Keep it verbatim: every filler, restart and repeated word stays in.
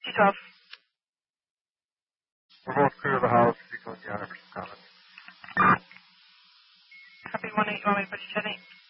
two twelve. We're both clear of the house. You can go down for some comments. Copy one eight. You want me to put you ten eight?